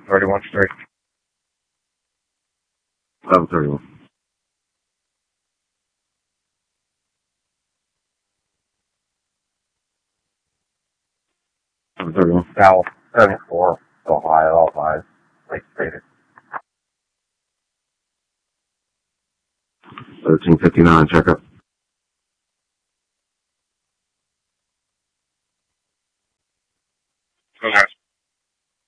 31 Street. 1131. 1131. South 74, Ohio, L5. Lake State. 1359, checkup. Okay.